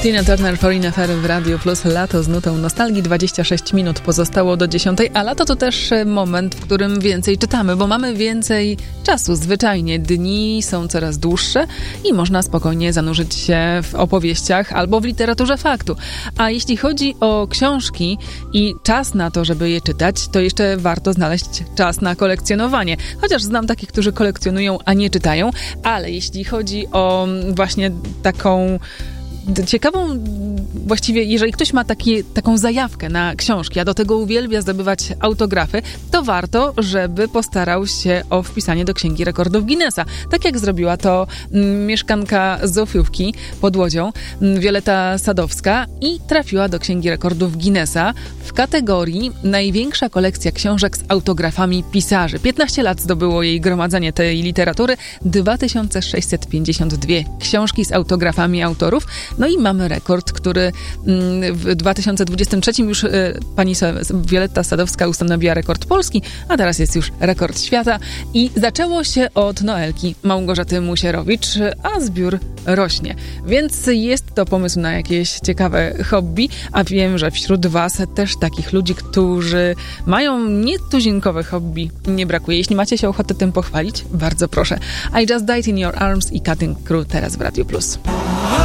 Tina Turner, Foreign Affair w Radio Plus. Lato z nutą nostalgii. 26 minut pozostało do 10, a lato to też moment, w którym więcej czytamy, bo mamy więcej czasu. Zwyczajnie dni są coraz dłuższe i można spokojnie zanurzyć się w opowieściach albo w literaturze faktu. A jeśli chodzi o książki i czas na to, żeby je czytać, to jeszcze warto znaleźć czas na kolekcjonowanie. Chociaż znam takich, którzy kolekcjonują, a nie czytają, ale jeśli chodzi o właśnie taką ciekawą, właściwie jeżeli ktoś ma taką zajawkę na książki, a do tego uwielbia zdobywać autografy, to warto, żeby postarał się o wpisanie do Księgi Rekordów Guinnessa. Tak jak zrobiła to mieszkanka Zofiówki pod Łodzią, Wioleta Sadowska, i trafiła do Księgi Rekordów Guinnessa w kategorii największa kolekcja książek z autografami pisarzy. 15 lat zdobyło jej gromadzenie tej literatury, 2652 książki z autografami autorów. No i mamy rekord, który w 2023 już pani Wioleta Sadowska ustanowiła rekord Polski, a teraz jest już rekord świata. I zaczęło się od Noelki Małgorzaty Musierowicz, a zbiór rośnie. Więc jest to pomysł na jakieś ciekawe hobby, a wiem, że wśród was też takich ludzi, którzy mają nietuzinkowe hobby, nie brakuje. Jeśli macie się ochotę tym pochwalić, bardzo proszę. I Just Died in Your Arms i Cutting Crew teraz w Radio Plus.